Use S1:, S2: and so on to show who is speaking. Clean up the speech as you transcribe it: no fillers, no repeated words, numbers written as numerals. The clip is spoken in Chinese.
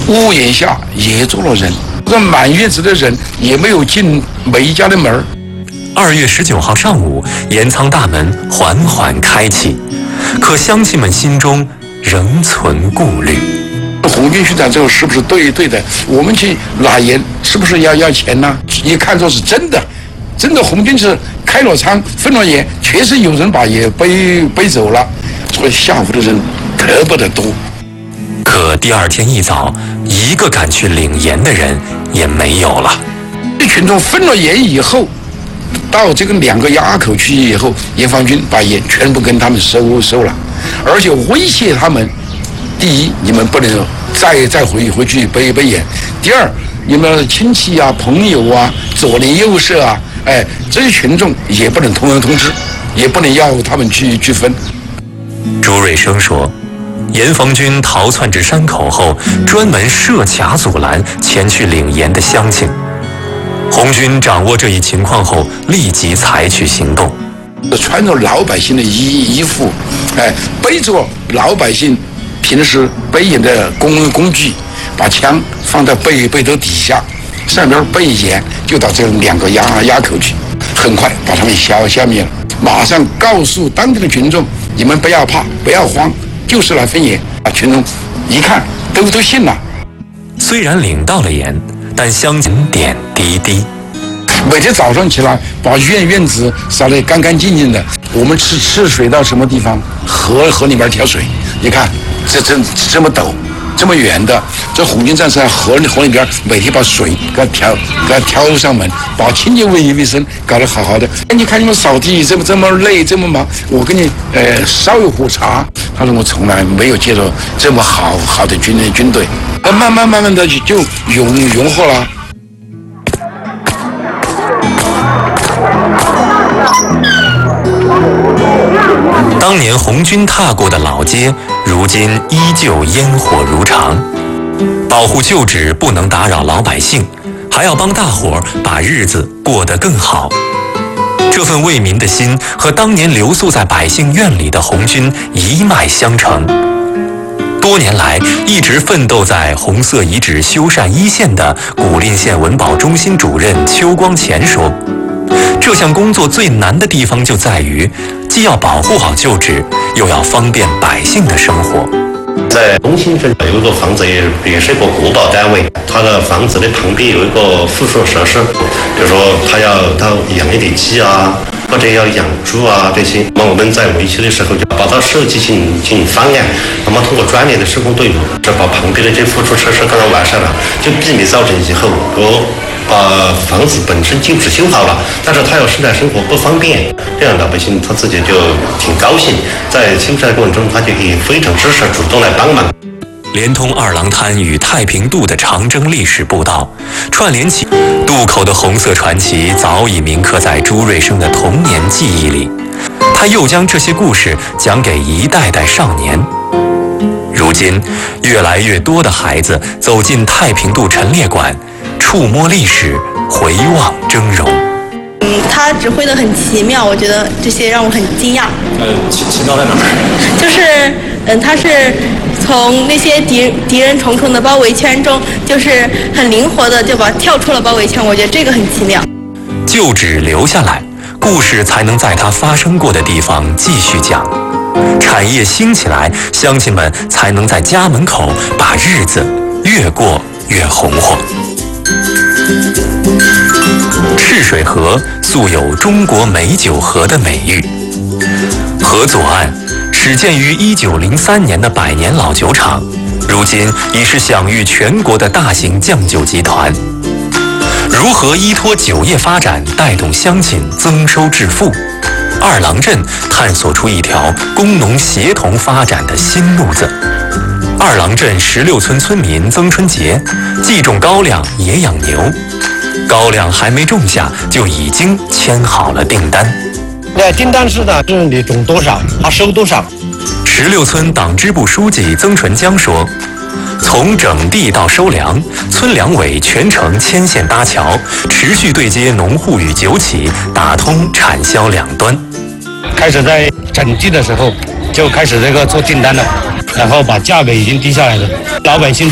S1: 屋檐下也坐了人，这满院子的人也没有进每一家的门。
S2: 2月19号上午，盐仓大门缓缓开启，可乡亲们心中仍存顾虑。
S1: 红军去长之后是不是对的？我们去拿盐是不是要钱呢？一看作是真的红军是开了仓分了盐，确实有人把盐背走了，所以下午的人特别的多。
S2: 可第2天一早，一个敢去领盐的人也没有了。
S1: 这群众分了盐以后，到这个2个垭口去以后，盐防军把盐全部跟他们收了，而且威胁他们：第一，你们不能再回去背盐；第二，你们的亲戚啊、朋友啊、左邻右舍啊，这些群众也不能通知，也不能要他们去分。
S2: 朱瑞生说，盐防军逃窜至山口后，专门设卡阻拦前去领盐的乡亲。红军掌握这一情况后，立即采取行动，
S1: 穿着老百姓的衣服，背着老百姓平时背盐的工具，把枪放在背兜底下，上边背盐，就到这2个垭口去，很快把他们消灭了。马上告诉当地的群众，你们不要怕，不要慌，就是来分盐。群众一看都信了。
S2: 虽然领到了盐，但乡亲点滴滴。
S1: 每天早上起来，把院子扫得干干净净的。我们吃水到什么地方？河里面挑水。你看，这么陡，这么远的，这红军战士在河里边每天把水给它挑上门，把清洁卫生搞得好好的。你看你们扫地这么累这么忙，我给你烧一壶茶。他说我从来没有见到这么好的军队，慢慢的就融合了。
S2: 当年红军踏过的老街，如今依旧烟火如常。保护旧址不能打扰老百姓，还要帮大伙儿把日子过得更好。这份为民的心和当年留宿在百姓院里的红军一脉相承。多年来一直奋斗在红色遗址修缮一线的古蔺县文保中心主任邱光前说，这项工作最难的地方就在于，既要保护好旧址，又要方便百姓的生活。
S3: 在中心镇有一个房子，也是一个国保单位，它的房子的旁边有一个附属设施，比如说它养一点鸡啊，或者要养猪啊这些。那么我们在维修的时候就把它设计进行方案，那么通过专业的施工队伍，是把旁边的这附属设施给它完善了，就避免造成以后把房子本身就是修好了，但是他要生产生活不方便，这样老百姓他自己就挺高兴，在修缮过程中他就可以非常支持，主动来帮忙。
S2: 连通二郎滩与太平渡的长征历史步道，串联起渡口的红色传奇，早已铭刻在朱瑞生的童年记忆里。他又将这些故事讲给一代代少年。如今，越来越多的孩子走进太平渡陈列馆，触摸历史，回望峥嵘。
S4: 他指挥得很奇妙，我觉得这些让我很惊讶。
S2: 奇妙在哪儿？
S4: 就是他是从那些敌人重重的包围圈中，就是很灵活的就跳出了包围圈，我觉得这个很奇妙。
S2: 旧址留下来，故事才能在它发生过的地方继续讲。产业兴起来，乡亲们才能在家门口把日子越过越红火。赤水河素有中国美酒河的美誉，河左岸始建于1903年的100年老酒厂，如今已是享誉全国的大型酱酒集团。如何依托酒业发展带动乡亲增收致富？二郎镇探索出一条工农协同发展的新路子。二郎镇16村村民曾春杰既种高粱也养牛，高粱还没种下就已经签好了订单。
S5: 订单是呢，是你种多少，他收多少。
S2: 16村党支部书记曾纯江说，从整地到收粮，村粮委全程牵线搭桥，持续对接农户与酒企，打通产销两端。
S5: 开始在整地的时候就开始这个做订单了，然后把价格已经低下来了，老百姓